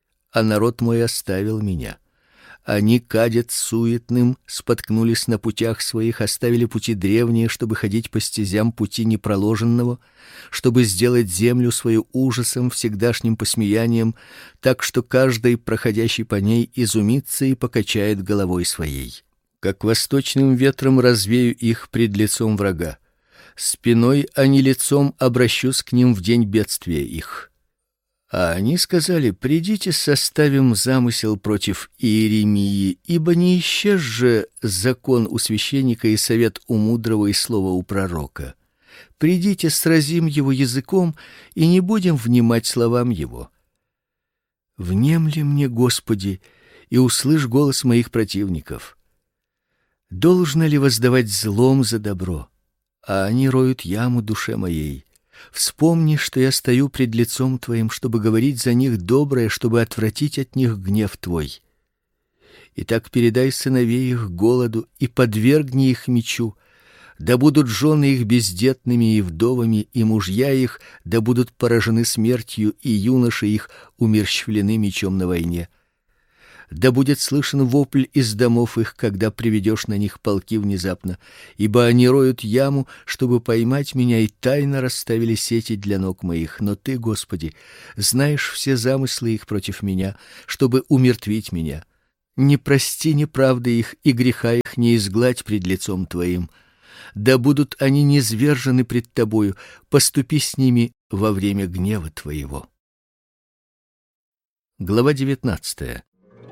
А народ мой оставил меня. Они кадят суетным, споткнулись на путях своих, оставили пути древние, чтобы ходить по стезям пути непроложенного, чтобы сделать землю свою ужасом, всегдашним посмеянием, так что каждый, проходящий по ней, изумится и покачает головой своей. Как восточным ветром развею их пред лицом врага, спиной, а не лицом обращусь к ним в день бедствия их. А они сказали: придите, составим замысел против Иеремии, ибо не исчез же закон у священника и совет у мудрого и слово у пророка. Придите, сразим его языком и не будем внимать словам его. Внемли мне, Господи, и услышь голос моих противников. Должно ли воздавать злом за добро? А они роют яму душе моей. Вспомни, что я стою пред лицом Твоим, чтобы говорить за них доброе, чтобы отвратить от них гнев Твой. Итак, передай сыновей их голоду и подвергни их мечу. Да будут жены их бездетными и вдовами, и мужья их да будут поражены смертью, и юноши их умерщвлены мечом на войне. Да будет слышен вопль из домов их, когда приведешь на них полки внезапно, ибо они роют яму, чтобы поймать меня, и тайно расставили сети для ног моих. Но ты, Господи, знаешь все замыслы их против меня, чтобы умертвить меня. Не прости неправды их, и греха их не изгладь пред лицом твоим. Да будут они низвержены пред тобою, поступи с ними во время гнева твоего. Глава девятнадцатая.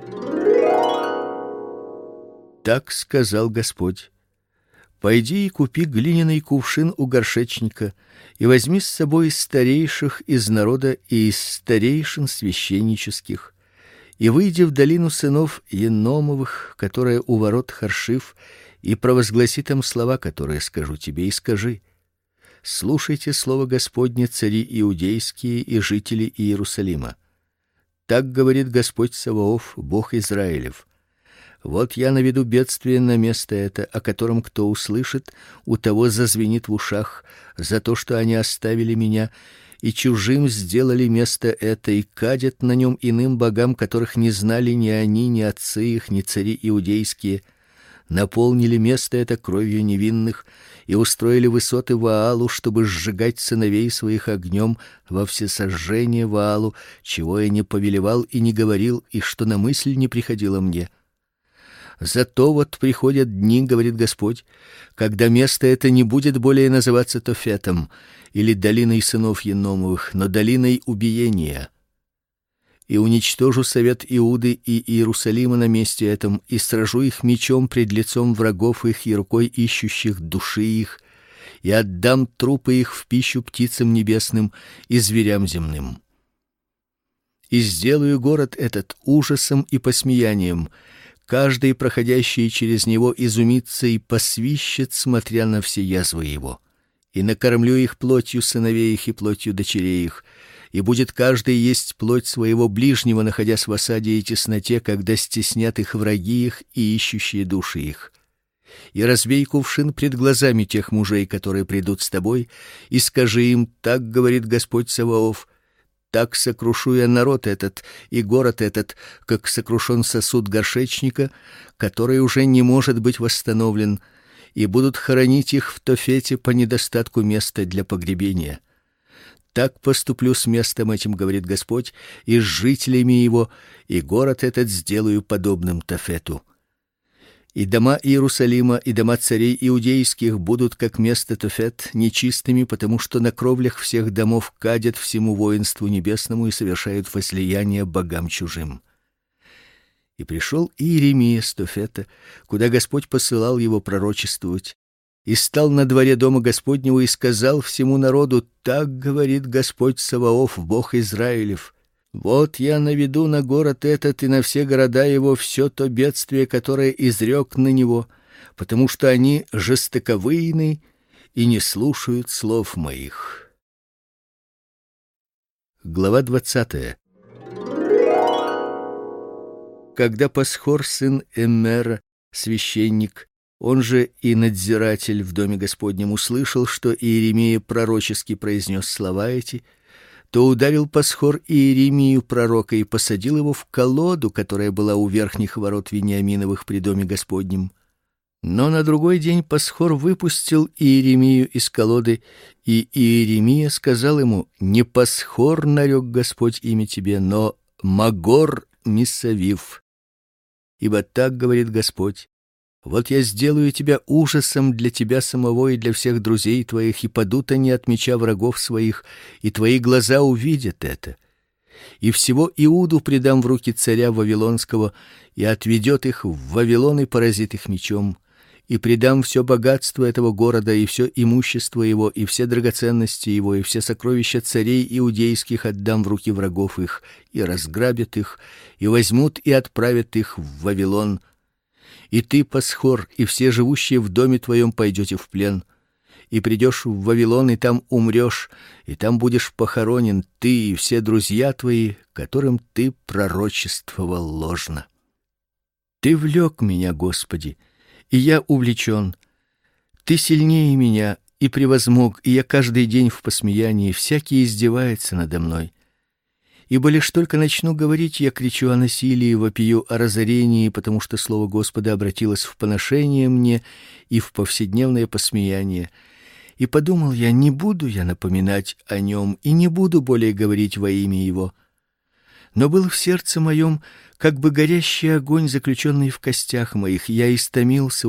Так сказал Господь: пойди и купи глиняный кувшин у горшечника, и возьми с собой из старейших из народа и из старейшин священнических, и выйди в долину сынов Еномовых, которая у ворот Харшив, и провозгласи там слова, которые скажу тебе, и скажи: слушайте слово Господне, цари иудейские и жители Иерусалима. Так говорит Господь Саваоф, Бог Израилев: вот я наведу бедствие на место это, о котором кто услышит, у того зазвенит в ушах, за то, что они оставили меня и чужим сделали место это, и кадят на нем иным богам, которых не знали ни они, ни отцы их, ни цари иудейские, наполнили место это кровью невинных и устроили высоты Ваалу, чтобы сжигать сыновей своих огнем во всесожжение Ваалу, чего я не повелевал и не говорил, и что на мысль не приходило мне. Зато вот приходят дни, говорит Господь, когда место это не будет более называться Тофетом или долиной сынов Еномовых, но долиной убиения. И уничтожу совет Иуды и Иерусалима на месте этом, и сражу их мечом пред лицом врагов их и рукой ищущих души их, и отдам трупы их в пищу птицам небесным и зверям земным. И сделаю город этот ужасом и посмеянием. Каждый, проходящий через него, изумится и посвищет, смотря на все язвы его. И накормлю их плотью сыновей их и плотью дочерей их, и будет каждый есть плоть своего ближнего, находясь в осаде и тесноте, когда стеснят их враги их и ищущие души их. И разбей кувшин пред глазами тех мужей, которые придут с тобой, и скажи им: так говорит Господь Саваоф: так сокрушу я народ этот и город этот, как сокрушен сосуд горшечника, который уже не может быть восстановлен, и будут хоронить их в Тофете по недостатку места для погребения. Так поступлю с местом этим, говорит Господь, и с жителями его, и город этот сделаю подобным Тофету. И дома Иерусалима и дома царей иудейских будут как место Тофет, нечистыми, потому что на кровлях всех домов кадят всему воинству небесному и совершают возлияние богам чужим. И пришел Иеремия с Тофета, куда Господь посылал его пророчествовать, и стал на дворе дома Господнего и сказал всему народу: так говорит Господь Саваоф, Бог Израилев: вот я наведу на город этот и на все города его все то бедствие, которое изрек на него, потому что они жестоковыйны и не слушают слов моих. Глава двадцатая. Когда Пасхор, сын Эммера, священник, он же и надзиратель в доме Господнем, услышал, что Иеремия пророчески произнес слова эти, то ударил Пасхор Иеремию пророка и посадил его в колоду, которая была у верхних ворот Вениаминовых при доме Господнем. Но на другой день Пасхор выпустил Иеремию из колоды, и Иеремия сказал ему: не Пасхор нарек Господь имя тебе, но Магор Миссавив. Ибо так говорит Господь: вот я сделаю тебя ужасом для тебя самого и для всех друзей твоих, и падут они от меча врагов своих, и твои глаза увидят это. И всего Иуду предам в руки царя Вавилонского, и отведет их в Вавилон и поразит их мечом, и предам все богатство этого города, и все имущество его, и все драгоценности его, и все сокровища царей иудейских отдам в руки врагов их, и разграбят их, и возьмут и отправят их в Вавилон. И ты, Пасхор, и все живущие в доме твоем пойдете в плен, и придешь в Вавилон, и там умрешь, и там будешь похоронен, ты и все друзья твои, которым ты пророчествовал ложно. Ты влек меня, Господи, и я увлечен. Ты сильнее меня и превозмог, и я каждый день в посмеянии, всякий издевается надо мной. Ибо лишь только начну говорить, я кричу о насилии, вопию о разорении, потому что слово Господа обратилось в поношение мне и в повседневное посмеяние. И подумал я: не буду я напоминать о нем и не буду более говорить во имя его. Но был в сердце моем как бы горящий огонь, заключенный в костях моих. Я истомился